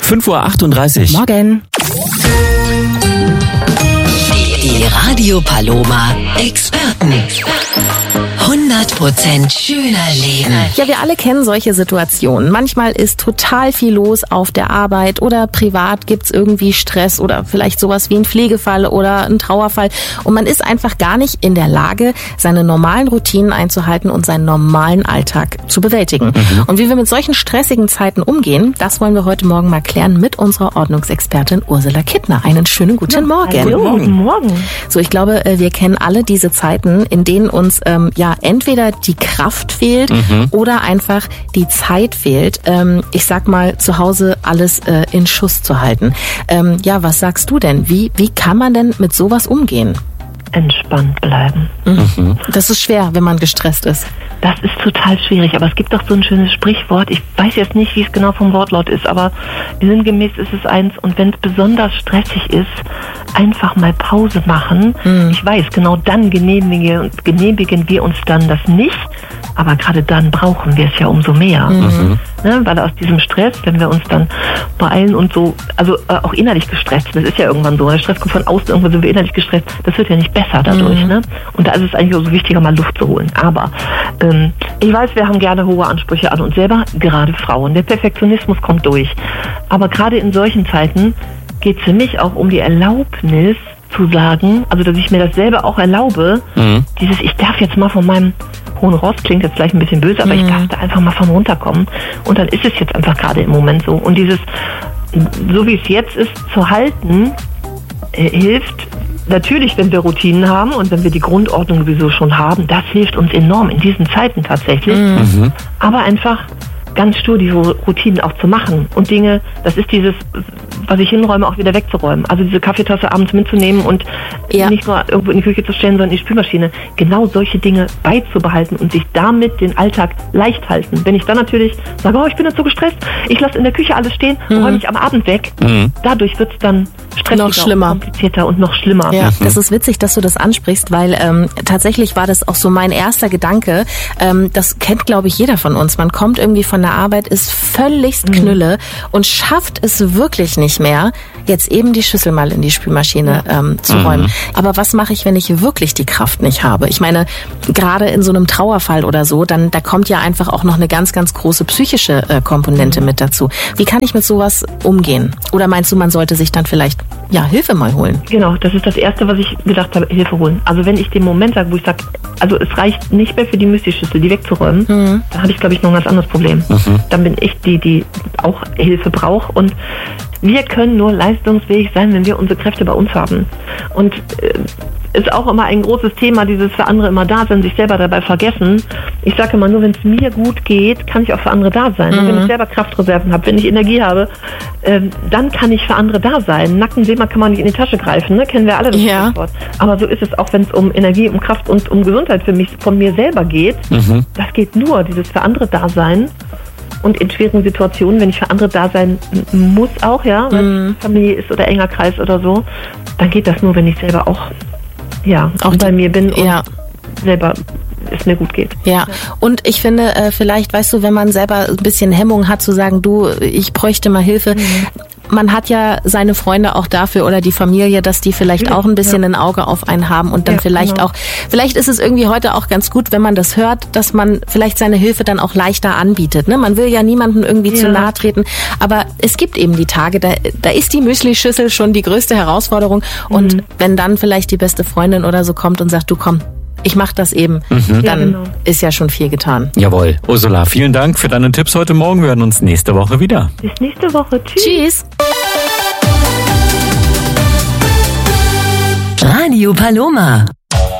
5:38 Uhr. Morgen. Die Radio Paloma Experten. 100% schöner Leben. Ja, wir alle kennen solche Situationen. Manchmal ist total viel los auf der Arbeit oder privat gibt's irgendwie Stress oder vielleicht sowas wie ein Pflegefall oder ein Trauerfall. Und man ist einfach gar nicht in der Lage, seine normalen Routinen einzuhalten und seinen normalen Alltag zu bewältigen. Und wie wir mit solchen stressigen Zeiten umgehen, das wollen wir heute Morgen mal klären mit unserer Ordnungsexpertin Ursula Kittner. Einen schönen guten Morgen. Hallo, guten Morgen. So, ich glaube, wir kennen alle diese Zeiten, in denen uns entweder die Kraft fehlt oder einfach die Zeit fehlt, ich sag mal, zu Hause alles in Schuss zu halten. Was sagst du denn? Wie kann man denn mit sowas umgehen? Entspannt bleiben. Das ist schwer, wenn man gestresst ist. Das ist total schwierig, aber es gibt doch so ein schönes Sprichwort. Ich weiß jetzt nicht, wie es genau vom Wortlaut ist, aber sinngemäß ist es eins. Und wenn es besonders stressig ist, einfach mal Pause machen. Ich weiß, genau dann genehmigen wir uns dann das nicht. Aber gerade dann brauchen wir es ja umso mehr. Ne? Weil aus diesem Stress, wenn wir uns dann beeilen und so, also auch innerlich gestresst, das ist ja irgendwann so, der Stress kommt von außen, irgendwann sind wir innerlich gestresst, das wird ja nicht besser dadurch. Ne? Und da ist es eigentlich auch so wichtiger, mal Luft zu holen. Aber ich weiß, wir haben gerne hohe Ansprüche an uns selber, gerade Frauen. Der Perfektionismus kommt durch. Aber gerade in solchen Zeiten geht es für mich auch um die Erlaubnis zu sagen, also dass ich mir das selber auch erlaube, dieses, ich darf jetzt mal von meinem hohen Ross, klingt jetzt gleich ein bisschen böse, aber ich darf da einfach mal von runterkommen. Und dann ist es jetzt einfach gerade im Moment so. Und dieses, so wie es jetzt ist, zu halten, hilft natürlich, wenn wir Routinen haben und wenn wir die Grundordnung sowieso schon haben, das hilft uns enorm in diesen Zeiten tatsächlich. Aber einfach ganz stur diese Routinen auch zu machen und Dinge, das ist dieses, was ich hinräume, auch wieder wegzuräumen. Also diese Kaffeetasse abends mitzunehmen und nicht nur irgendwo in die Küche zu stellen, sondern in die Spülmaschine. Genau solche Dinge beizubehalten und sich damit den Alltag leicht halten. Wenn ich dann natürlich sage, ich bin jetzt so gestresst, ich lasse in der Küche alles stehen und räume mich am Abend weg. Dadurch wird es dann stressiger, noch schlimmer, und komplizierter und noch schlimmer. Ja, das ist witzig, dass du das ansprichst, weil tatsächlich war das auch so mein erster Gedanke. Das kennt, glaube ich, jeder von uns. Man kommt irgendwie von der Arbeit, ist völligst Knülle und schafft es wirklich nicht mehr, jetzt eben die Schüssel mal in die Spülmaschine zu räumen. Aber was mache ich, wenn ich wirklich die Kraft nicht habe? Ich meine, gerade in so einem Trauerfall oder so, da kommt ja einfach auch noch eine ganz, ganz große psychische Komponente mit dazu. Wie kann ich mit sowas umgehen? Oder meinst du, man sollte sich dann vielleicht Hilfe mal holen? Genau, das ist das Erste, was ich gedacht habe, Hilfe holen. Also wenn ich den Moment sage, wo ich sage, also es reicht nicht mehr für die Müsli-Schüssel, die wegzuräumen, dann habe ich, glaube ich, noch ein ganz anderes Problem. Dann bin ich die auch Hilfe braucht und wir können nur leistungsfähig sein, wenn wir unsere Kräfte bei uns haben. Und ist auch immer ein großes Thema, dieses für andere immer da sein, sich selber dabei vergessen. Ich sage immer nur, wenn es mir gut geht, kann ich auch für andere da sein. Und wenn ich selber Kraftreserven habe, wenn ich Energie habe, dann kann ich für andere da sein. Nackensema kann man nicht in die Tasche greifen, ne? Kennen wir alle das Stichwort. Aber so ist es auch, wenn es um Energie, um Kraft und um Gesundheit für mich, von mir selber geht. Das geht nur, dieses für andere da sein. Und in schwierigen Situationen, wenn ich für andere da sein muss auch, weil es Familie ist oder enger Kreis oder so, dann geht das nur, wenn ich selber auch bei mir bin und selber es mir gut geht. Ja, und ich finde, vielleicht, weißt du, wenn man selber ein bisschen Hemmung hat zu sagen, du, ich bräuchte mal Hilfe, man hat ja seine Freunde auch dafür oder die Familie, dass die vielleicht auch ein bisschen ein Auge auf einen haben und dann vielleicht ist es irgendwie heute auch ganz gut, wenn man das hört, dass man vielleicht seine Hilfe dann auch leichter anbietet. Ne? Man will ja niemandem irgendwie zu nahe treten, aber es gibt eben die Tage, da ist die Müsli-Schüssel schon die größte Herausforderung und wenn dann vielleicht die beste Freundin oder so kommt und sagt, du komm, ich mache das eben, dann ist ja schon viel getan. Jawohl. Ursula, vielen Dank für deine Tipps heute Morgen. Wir hören uns nächste Woche wieder. Bis nächste Woche. Tschüss. Radio Paloma.